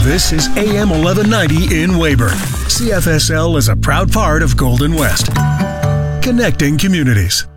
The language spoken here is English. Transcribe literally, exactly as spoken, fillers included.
This is A M eleven ninety in Weyburn. C F S L is a proud part of Golden West. Connecting communities.